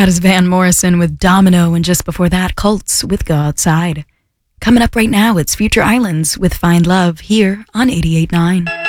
That is Van Morrison with Domino, and just before that, Cults with Go Outside. Coming up right now, it's Future Islands with Find Love here on 88.9.